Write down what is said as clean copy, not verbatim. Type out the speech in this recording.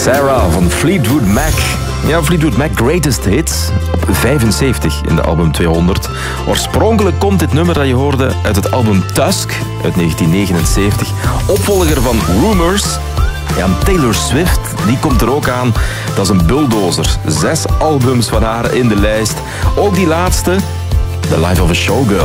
Sarah van Fleetwood Mac. Ja, Fleetwood Mac Greatest Hits op 75 in de album 200. Oorspronkelijk komt dit nummer dat je hoorde uit het album Tusk uit 1979. Opvolger van Rumors. Ja, Taylor Swift, die komt er ook aan. Dat is een bulldozer. 6 albums van haar in de lijst. Ook die laatste, The Life of a Showgirl.